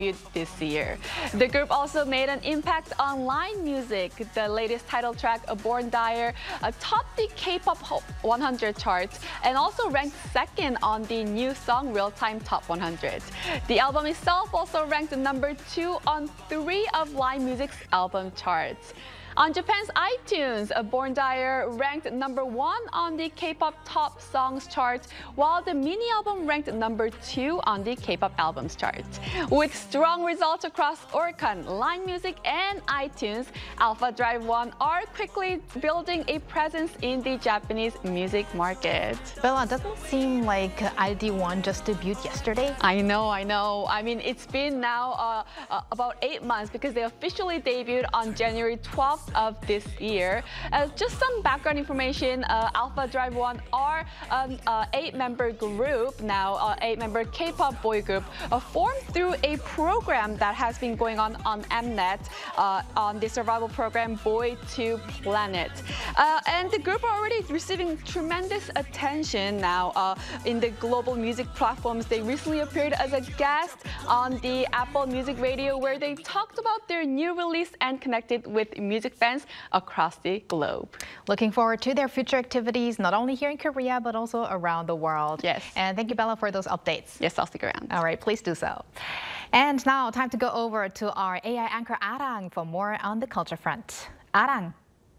this year. The group also made an impact on Line Music. The latest title track, Born Dire, topped the K-pop 100 charts and also ranked second on the new song Real-Time Top 100. The album itself also ranked number 2 on 3 of Line Music's album charts. On Japan's iTunes, Born Dire ranked number 1 on the K-pop top songs chart, while the mini album ranked number 2 on the K-pop albums chart. With strong results across Oricon, Line Music, and iTunes, Alpha Drive One are quickly building a presence in the Japanese music market. Bella, doesn't seem like ID1 just debuted yesterday. I know. I mean, it's been now about 8 months because they officially debuted on January 12th of this year. Just some background information, Alpha Drive One are an 8-member group now, 8-member K-pop boy group formed through a program that has been going on Mnet, on the survival program Boy to Planet. And the group are already receiving tremendous attention now in the global music platforms. They recently appeared as a guest on the Apple Music Radio, where they talked about their new release and connected with music fans across the globe. Looking forward to their future activities, not only here in Korea, but also around the world. Yes. And thank you, Bella, for those updates. Yes, I'll stick around. All right, please do so. And now, time to go over to our AI anchor, Arang, for more on the culture front. Arang.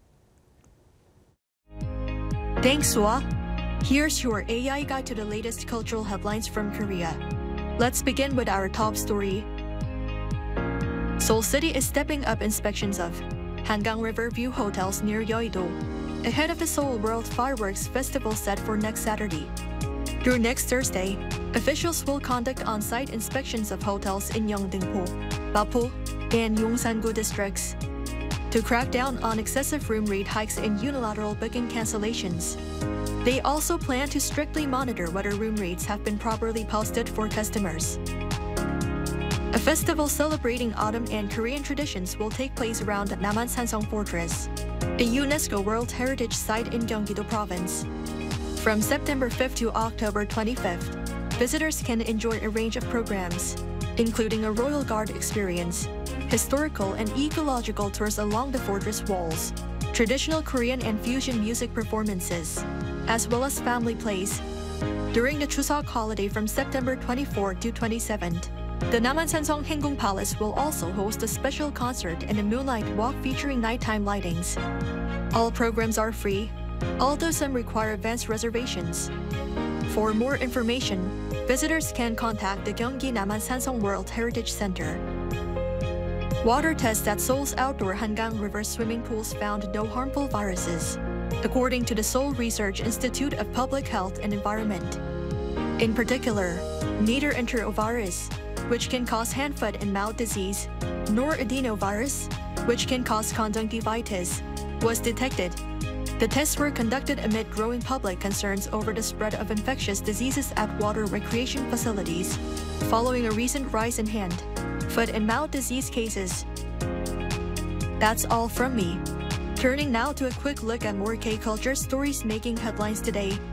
Thanks, Sua. Here's your AI guide to the latest cultural headlines from Korea. Let's begin with our top story. Seoul City is stepping up inspections of Hangang River View hotels near Yeouido, ahead of the Seoul World Fireworks Festival set for next Saturday. Through next Thursday, officials will conduct on-site inspections of hotels in Yeongdeungpo, Mapo, and Yongsan-gu districts to crack down on excessive room rate hikes and unilateral booking cancellations. They also plan to strictly monitor whether room rates have been properly posted for customers. A festival celebrating autumn and Korean traditions will take place around Namansansong Fortress, a UNESCO World Heritage Site in Gyeonggi-do Province. From September 5th to October 25th, visitors can enjoy a range of programs, including a Royal Guard experience, historical and ecological tours along the fortress walls, traditional Korean and fusion music performances, as well as family plays. During the Chuseok holiday from September 24th to 27th, the Namansansong Haenggung Palace will also host a special concert and a moonlight walk featuring nighttime lightings. All programs are free, although some require advance reservations. For more information, visitors can contact the Gyeonggi Namansansong World Heritage Center. Water tests at Seoul's outdoor Hangang River swimming pools found no harmful viruses, according to the Seoul Research Institute of Public Health and Environment. In particular, neither enterovirus, which can cause hand, foot, and mouth disease, nor adenovirus, which can cause conjunctivitis, was detected. The tests were conducted amid growing public concerns over the spread of infectious diseases at water recreation facilities, following a recent rise in hand, foot, and mouth disease cases. That's all from me. Turning now to a quick look at more K-culture stories making headlines today.